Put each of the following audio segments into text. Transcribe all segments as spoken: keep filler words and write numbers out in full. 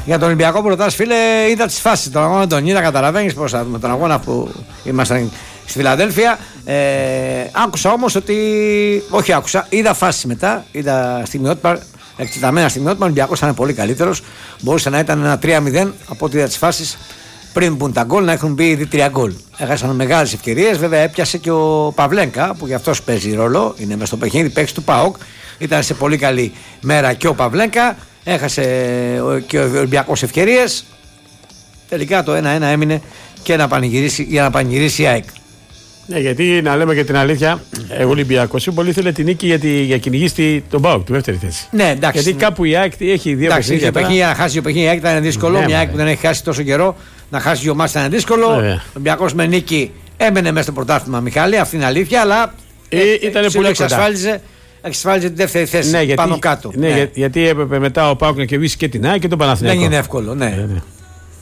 Για τον Ολυμπιακό που ρωτάς, φίλε, είδα τις φάσεις. Τον αγώνα τον είδα, καταλαβαίνεις πώς θα δούμε τον αγώνα που ήμασταν στη Φιλαδέλφια. Ε, άκουσα όμως ότι. Όχι, άκουσα. Είδα φάσεις μετά. Είδα στιγμιότυπα. Εκτεταμένα στιγμιότυπα. Ο Ολυμπιακός ήταν πολύ καλύτερος. Μπορούσε να ήταν ένα τρία μηδέν από ό,τι είδα τις φάσεις πριν μπουν τα γκολ να έχουν μπει ήδη τρία γκολ. Έχασαν μεγάλες ευκαιρίες. Βέβαια έπιασε και ο Παυλένκα που γι' αυτός παίζει ρόλο. Είναι μες στο παιχνίδι, παίξει του ΠΑΟΚ. Ήταν σε πολύ καλή μέρα και ο Παυλένκα. Έχασε και ο Ολυμπιακός ευκαιρίες. Τελικά το ένα ένα έμεινε και να πανηγυρίσει, για να πανηγυρίσει η ΑΕΚ. Ναι, γιατί να λέμε και την αλήθεια, ο Ολυμπιακός πολύ ήθελε την νίκη γιατί για κυνηγήσει τον ΠΑΟΚ, τη δεύτερη θέση. Ναι, εντάξει. Γιατί κάπου η ΑΕΚ έχει δύο παιχνίδια. Για να χάσει το παιχνίδι η ΑΕΚ ήταν δύσκολο. Ναι, μια ΑΕΚ που δεν έχει χάσει τόσο καιρό, να χάσει δύο μάτς ήταν δύσκολο. Ο Ολυμπιακός με νίκη έμενε μέσα στο πρωτάθλημα, Μιχάλη, αυτή είναι αλήθεια, αλλά ε, ήταν πολύ εξασφάλιζε. Εξασφάλιζε την δεύτερη θέση, ναι, πάνω γιατί, κάτω. Ναι, ναι. γιατί έπρεπε μετά ο ΠΑΟΚ να κερδίσει και την ΑΕΚ και τον Παναθηναϊκό. Δεν είναι εύκολο, ναι. Ε, ναι.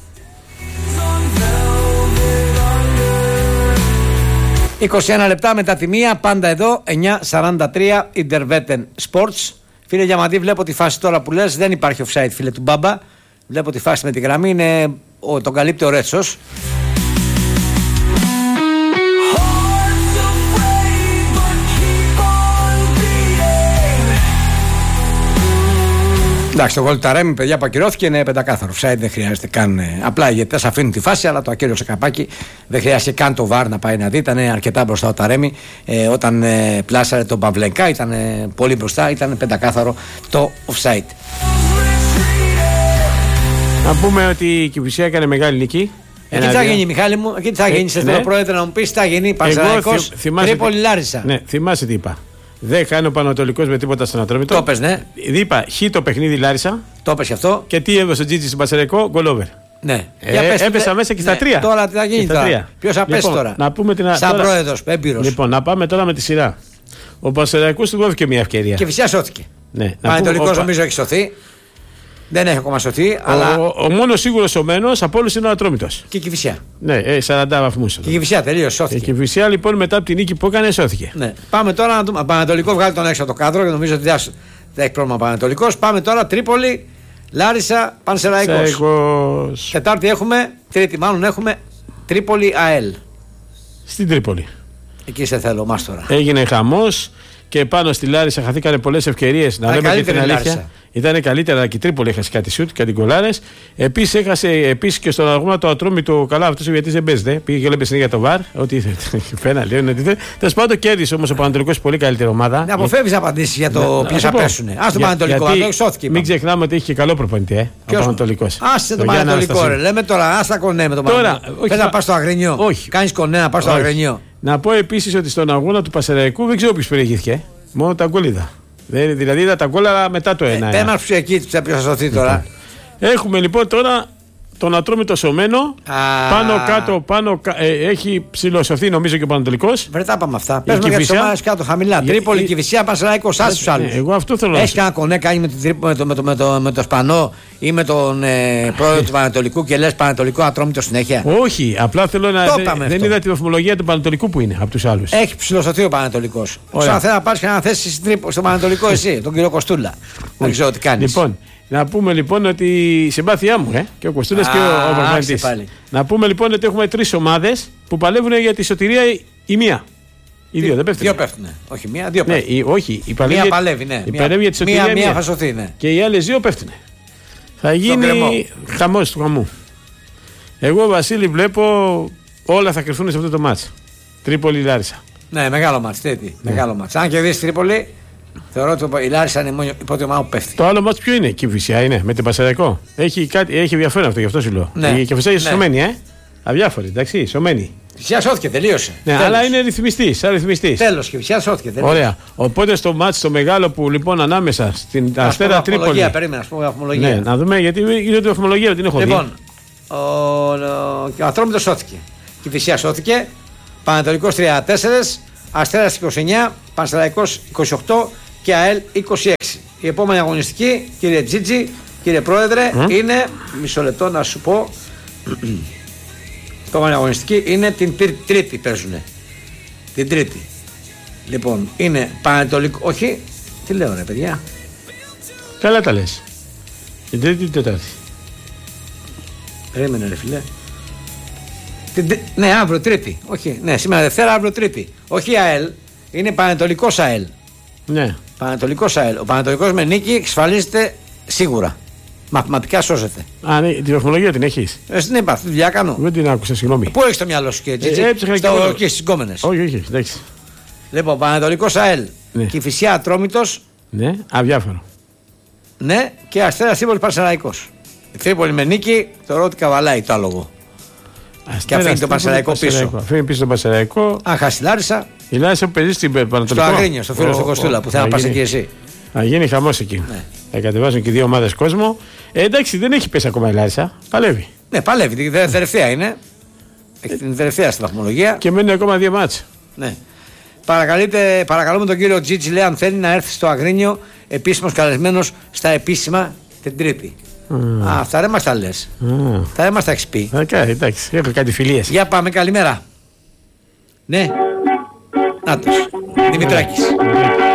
είκοσι ένα λεπτά μετά τη μία, πάντα εδώ, εννιά σαράντα τρία, Interveten Sports. Φίλε Διαμαντή, βλέπω τη φάση τώρα που λες, δεν υπάρχει offside, φίλε του Μπάμπα. Βλέπω τη φάση με τη γραμμή, είναι, ο, τον καλύπτει ο Ρέτσος. Εντάξει, το γκολ του Ταρέμι, παιδιά, που ακυρώθηκε είναι πεντακάθαρο. Offside δεν χρειάζεται καν. Απλά οι διαιτητές αφήνουν τη φάση, αλλά το ακύρωσε καπάκι. Δεν χρειάζεται καν το βαρ να πάει να δει. Ήταν αρκετά μπροστά ο Ταρέμι. Ε, όταν ε, πλάσαρε τον Παυλενκά, ήταν ε, πολύ μπροστά. Ήταν πεντακάθαρο το offside. Να πούμε ότι η Κηφισιά έκανε μεγάλη νίκη. Εκεί τι θα γίνει, Μιχάλη μου, εκεί τι θα γίνει. Σε θέλω, πρόεδρε, να μου πει τι θα γίνει. Πανσεραϊκός, Τρίπολη, Λάρισα. Ναι, θυμάσαι τι είπα. Δεν κάνει ο Πανατολικός με τίποτα στον Ατρόμητο. Το πες, ναι. Είπα χ το παιχνίδι Λάρισα. Το πες και αυτό. Και τι έδωσε ο Τζίτζι στον Πανσεραϊκό, γκολ over. Ναι. Ε, έπεσα μέσα και στα ναι. τρία. Τώρα τι θα γίνει τώρα. Ποιος θα πέσει τώρα. Να πούμε την... Σαν τώρα... πρόεδρος, έμπειρος. Λοιπόν, να πάμε τώρα με τη σειρά. Ο Πανσεραϊκός του δόθηκε μια ευκαιρία. Και φυσικά σώθηκε. Ναι. Πανατολικός πούμε, νομίζω έχει σωθεί. Δεν έχει ακόμα σωθεί. Ο, αλλά... ο, ο μόνος σίγουρος σωμένος από όλους είναι ο Ατρόμητος. Και η Κηφισιά. Ναι, ε, σαράντα βαθμούς. Και η Κηφισιά τελείως σώθηκε. Και η Κηφισιά λοιπόν μετά από την νίκη που έκανε σώθηκε. Ναι. Πάμε τώρα να δούμε. Πανατολικό βγάλει τον έξω από το κάδρο και νομίζω ότι δεν έχει πρόβλημα Πανατολικός. Πάμε τώρα Τρίπολη, Λάρισα, Πανσεραϊκός. Τετάρτη έχουμε, Τρίτη μάλλον έχουμε Τρίπολη ΑΕΛ. Στην Τρίπολη. Εκεί σε θέλω, μας τώρα. Έγινε χαμός και πάνω στη Λάρισα χαθήκανε πολλές ευκαιρίες. Να λέμε και την αλήθεια. Ήταν καλύτερα και η Τρίπολη έχασε κάτι σουτ, κάτι γκολάρες. Επίσης έχασε επίσης και στον αγώνα το Ατρόμητο. Καλά, αυτό ο γιατί δεν παίζεται. Πήγε και λέμε για το βαρ. Ό,τι ήθελε. Φένα, λέει ότι ήθελε. Τέλος πάντων κέρδισε όμως ο Πανατολικός πολύ καλύτερη ομάδα. Να αποφεύγεις να απαντήσεις για το ποιοι θα πέσουν. Α το Πανατολικό, αυτό σώθηκε. Μην ξεχνάμε ότι έχει και καλό προπονητή. Ε, ο Πανατολικός. Άσε το Πανατολικό, ρε. Λέμε τώρα, άστα κονέ με τον Πανατολικό. Θες να πας στο Αγρινιό. Όχι. Κάνεις κονέ να πας στο Αγρινιό. Να πω επίσης ότι στον αγώνα του Πασεραϊκού δεν ξέρω ποιος περιηγήθηκε. Μόνο τα γκολ είδα. Δηλαδή είδα τα γκολ αλλά μετά το ένα. Δεν μας εκεί ποιος θα σωθεί τώρα. Έχουμε λοιπόν τώρα τον Ατρόμητο σωμένο. Α, πάνω κάτω, πάνω, ε, έχει ψηλοσωθεί νομίζω και ο Πανατολικός. Βρε τα πάμε αυτά. Παίζουμε για τις ομάδες κάτω χαμηλά. Για, Τρίπολη, Κηφισιά, Πανσεραϊκός, άσους τους άλλους. Εγώ αυτό θέλω να έχει κανένα κονέ κάνει με, την, με, το, με, το, με, το, με το Σπανό ή με τον ε, πρόεδρο του Πανατολικού και λες Πανατολικό Ατρόμητο συνέχεια. Όχι, απλά θέλω να. Δεν, δεν είδα τη βαθμολογία του Πανατολικού που είναι από τους άλλους. Έχει ψηλοσωθεί ο Πανατολικός. Σαν θέλει να πάρει και να θέσει στο Πανατολικό εσύ, τον κύριο Κοστούλα. Δεν ξέρω τι κάνει. Λοιπόν, να πούμε λοιπόν ότι η συμπάθειά μου ε, και ο Κοστούλας και ο προπονητής. Να πούμε λοιπόν ότι έχουμε τρεις ομάδες που παλεύουν για τη σωτηρία η μία. Οι δύο δεν πέφτουν. Δύο πέφτουν. Όχι μία, δύο πέφτουν. Ναι, η, όχι, η μία παλεύει, ναι. Η παλεύει για τη σωτηρία. Μία, μία θα σωθεί, ναι. Και οι άλλες δύο πέφτουν. Θα γίνει χαμός του χαμού. Εγώ Βασίλη βλέπω όλα θα κρυφθούν σε αυτό το μάτς. Τρίπολη Λάρισα. Ναι, μεγάλο μάτς. Ναι. Μεγάλο μάτς. Αν κερδίσει Τρίπολη. Θεωρώ ότι η Λάρισα είναι μόνο η πρώτη ομάδα που πέφτει. Το άλλο μάτς ποιο είναι, Κηφισιά είναι, με την Πανσεραϊκό. Έχει, κάτι, έχει ενδιαφέρον αυτό, γι' αυτό σου λέω. Ναι. Η Κηφισιά είναι ναι. σωμένη, ε. Αδιάφορη, εντάξει, σωμένη. Η Κηφισιά σώθηκε, τελείωσε. Ναι, τέλος. Αλλά είναι ρυθμιστής, σαν ρυθμιστής. Τέλος, η Κηφισιά σώθηκε, τελείωσε. Ωραία. Οπότε στο μάτς το μεγάλο που λοιπόν ανάμεσα στην Αστέρα Τρίπολη. Περίμενα, ας πούμε βαθμολογία. Ναι, να δούμε γιατί είναι τη βαθμολογία, την έχω δει. Λοιπόν, ο, ο, ο Ατρόμητος σώθηκε. Η Κηφισιά σώθηκε. Πανατολικός τριάντα τέσσερα, Αστέρας είκοσι εννιά, Πανσεραϊκός είκοσι οκτώ και ΑΕΛ είκοσι έξι. Η επόμενη αγωνιστική, κύριε Τζίτζι, κύριε Πρόεδρε, mm. είναι. Μισό λεπτό να σου πω. Η επόμενη αγωνιστική είναι την Τρίτη, παίζουνε. Την Τρίτη. Λοιπόν, είναι Πανατολικό. Όχι, τι λέω ρε παιδιά. Καλά τα λες. Την Τρίτη ή την Τετάρτη. Περίμενε, ρε φίλε. Ναι, αύριο Τρίτη. Όχι, ναι, σήμερα Δευτέρα, αύριο Τρίτη. Όχι ΑΕΛ, είναι Πανετολικός ΑΕΛ. Ναι. Πανετολικός ΑΕΛ. Ο Πανετολικός με νίκη εξασφαλίζεται σίγουρα. Μαθηματικά σώζεται. Α, ναι, τη βαθμολογία την έχεις? Ε, στην είπα, αυτή τη δουλειά κάνω. Δεν την άκουσα, συγγνώμη. Πού έχεις το μυαλό σου, κύριε Τζίτζι? Ε, έψαχνα στο... και στις γκόμενες. Όχι, όχι, εντάξει. Λοιπόν, Πανετολικός ΑΕΛ. Ναι. Κηφισιά Ατρόμητος. Ναι, αδιάφορο. Ναι, και Αστέρας Τρίπολης Πανσεραϊκός. Η Τρίπολη με νίκη θεωρώ ότι καβαλάει το άλογο. Αστέρας, και αφήνει τον Πανσεραϊκό πίσω. Αφήνει πίσω τον Πανσεραϊκό. Αν χάσει Λάρισα. Η Λάρισα που παίζει στην Πανετολικό. Στο Αγρίνιο, στο φίλο του Κοστούλα που θα πα εκεί εσύ. Θα γίνει χαμός εκεί. Ναι. Θα κατεβάσουν και δύο ομάδες κόσμο. Ε, εντάξει, δεν έχει πέσει ακόμα η Λάρισα. Παλεύει. Ναι, παλεύει. Την τελευταία είναι. Έχει την τελευταία στη βαθμολογία. Και μένουν ακόμα δύο μάτς. Ναι. Παρακαλούμε τον κύριο Τζίτζι, λέει, αν θέλει να έρθει στο Αγρίνιο επίσημος καλεσμένος στα επίσημα την Τρίτη. Mm. Α, αυτά δεν μας τα λες. Mm. Τα δεν μας τα έχεις πει. Okay, εντάξει, έχω κάτι φιλίες. Για πάμε, καλημέρα. Ναι. Νάτος. Δημητράκης.